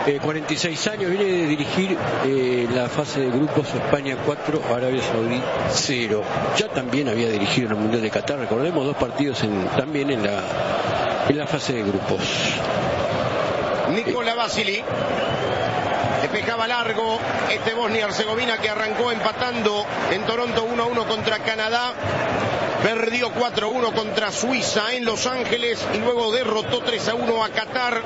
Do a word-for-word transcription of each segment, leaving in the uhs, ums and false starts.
eh, cuarenta y seis años, viene de dirigir eh, la fase de grupos España cuatro, Arabia Saudí cero. Ya también había dirigido en el Mundial de Qatar, recordemos, dos partidos en, también en la, en la fase de grupos. Nikola Vasili despejaba largo este Bosnia-Herzegovina que arrancó empatando en Toronto uno a uno contra Canadá, perdió cuatro a uno contra Suiza en Los Ángeles y luego derrotó tres a uno a Qatar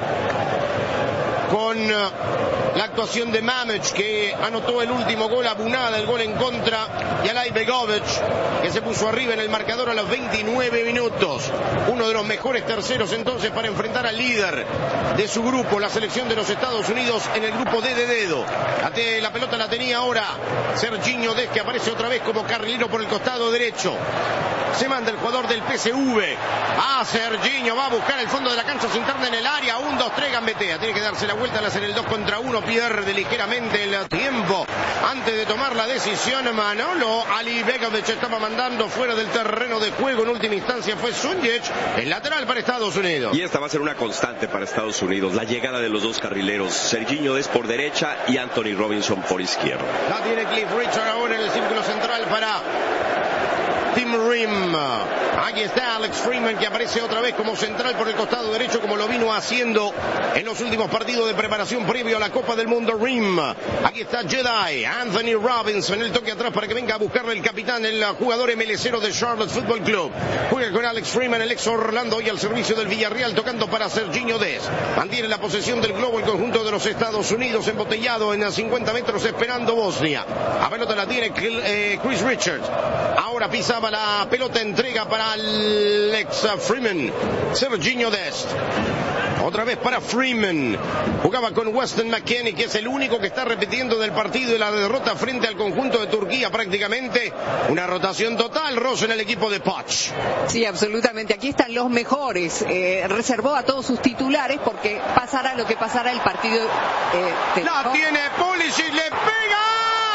con la actuación de Mamić, que anotó el último gol, a Bunada el gol en contra, y Alay Begovic, que se puso arriba en el marcador a los veintinueve minutos. Uno de los mejores terceros entonces para enfrentar al líder de su grupo, la selección de los Estados Unidos, en el grupo D de dedo. La pelota la tenía ahora Serginho Dest, que aparece otra vez como carrilero por el costado derecho. Se manda el jugador del P S V a Serginho, va a buscar el fondo de la cancha, se interna en el área, un, dos, tres, gambetea, tiene que darse la vuelta al hacer el dos contra uno, pierde ligeramente el tiempo antes de tomar la decisión Manolo. Ali Begovic estaba mandando fuera del terreno de juego, en última instancia fue Sunjic, el lateral para Estados Unidos. Y esta va a ser una constante para Estados Unidos, la llegada de los dos carrileros, Serginho Dest por derecha y Anthony Robinson por izquierda. La tiene Cliff Richard ahora en el círculo central para Tim Ream. Aquí está Alex Freeman, que aparece otra vez como central por el costado derecho, como lo vino haciendo en los últimos partidos de preparación previo a la Copa del Mundo. Ream. Aquí está Jedi, Anthony Robinson, el toque atrás para que venga a buscarle el capitán, el jugador M L cero de Charlotte Football Club. Juega con Alex Freeman, el ex Orlando, hoy al servicio del Villarreal, tocando para Serginho Dest. Mantiene la posesión del globo el conjunto de los Estados Unidos, embotellado en cincuenta metros esperando Bosnia. A pelota la tiene Chris Richards. Ahora pisaba la pelota, entrega para Alex Freeman. Serginho Dest. Otra vez para Freeman. Jugaba con Weston McKennie, que es el único que está repitiendo del partido de la derrota frente al conjunto de Turquía prácticamente. Una rotación total, Ross, en el equipo de Poch. Sí, absolutamente. Aquí están los mejores. Eh, reservó a todos sus titulares porque pasará lo que pasará el partido. Eh, la tiene Pulisic, le pega.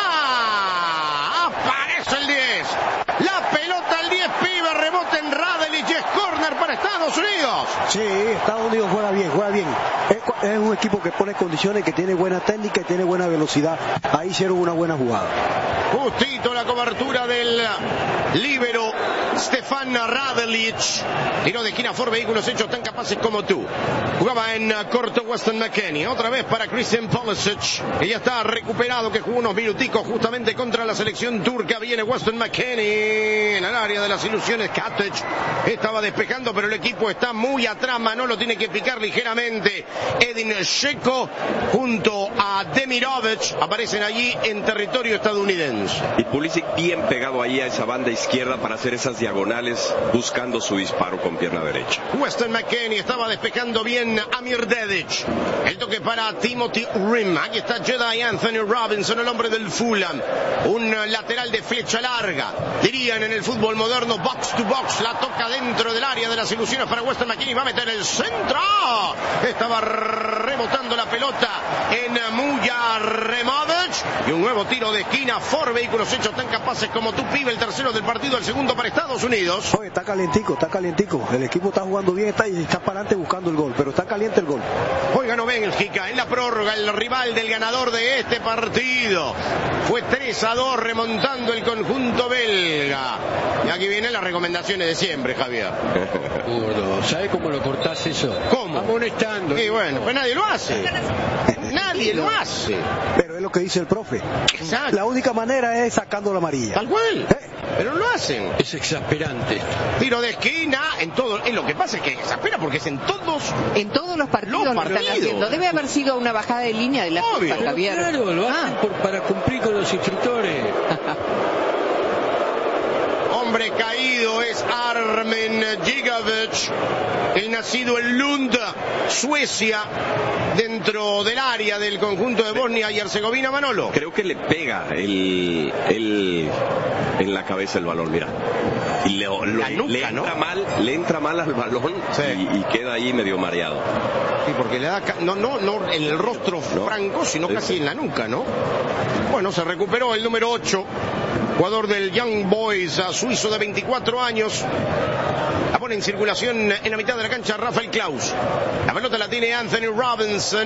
Aparece el diez. La pelota al diez, pibe, rebote en Radelich, es córner para Estados Unidos. Sí, Estados Unidos juega bien, juega bien. Es, es un equipo que pone condiciones, que tiene buena técnica y tiene buena velocidad. Ahí hicieron una buena jugada. Justito la cobertura del líbero Stefan Radelich. Tiro de esquina por vehículos hechos tan capaces como tú. Jugaba en corto Weston McKennie. Otra vez para Christian Pulisic, que ya está recuperado, que jugó unos minuticos justamente contra la selección turca. Viene Weston McKennie en el área de las ilusiones. Katic estaba despejando, pero el equipo está muy atrás. Manolo tiene que picar ligeramente. Edin Dzeko junto a Demirovic aparecen allí en territorio estadounidense. Y Pulisic bien pegado ahí a esa banda izquierda para hacer esas diagonales, buscando su disparo con pierna derecha. Weston McKennie estaba despejando bien a Amir Dedic. El toque para Timothy Ream. Aquí está Jedi Anthony Robinson, el hombre del Fulham. Un lateral de flecha larga, dirían en el fútbol moderno, box to box. La toca dentro del área de las ilusiones para Weston McKennie. Va a meter el centro. Estaba rebotando la pelota en Muya Removic. Y un nuevo tiro de esquina. For vehículos hechos tan capaces como tú, pibe. El tercero del partido, el segundo para Estados Unidos. Oye, está calientico, está calientico. El equipo está jugando bien, está, y está para adelante buscando el gol, pero está caliente el gol. Hoy ganó Bélgica en la prórroga, el rival del ganador de este partido. Fue tres a dos remontando el conjunto belga. Y aquí vienen las recomendaciones de siempre, Javier. ¿Sabes cómo lo cortás eso? ¿Cómo? Amonestando. Y bueno, pues nadie lo hace. Nadie lo hace. Pero es lo que dice el profe. Exacto. La única manera es sacando la amarilla. Tal cual. ¿Eh? Pero lo hacen. Es exasperante. Tiro de esquina en todo. En lo que pasa es que exaspera porque es en todos. En todos los partidos los lo están partidos. haciendo. Debe haber sido una bajada de línea de la Obvio. FIFA, Javier. Claro, lo hacen Ah. por, para cumplir con los instructores. Hombre caído es Armen Gigovic, el nacido en Lund, Suecia, dentro del área del conjunto de Bosnia y Herzegovina. Manolo. Creo que le pega el, el en la cabeza el balón, mira. Y le, lo, La nuca, le entra ¿no? mal, le entra mal al balón, Sí. y, y queda ahí medio mareado. Sí, porque le da ca- no, no, no en el rostro No. franco, sino Sí, casi sí. en la nuca, ¿no? Bueno, se recuperó el número ocho, jugador del Young Boys, suizo de veinticuatro años. La pone en circulación en la mitad de la cancha Rafael Klaus. La pelota la tiene Anthony Robinson.